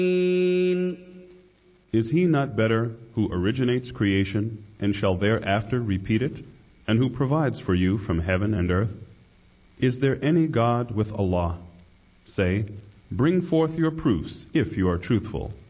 Is he not better who originates creation and shall thereafter repeat it, and who provides for you from heaven and earth? Is there any God with Allah? Say, bring forth your proofs if you are truthful.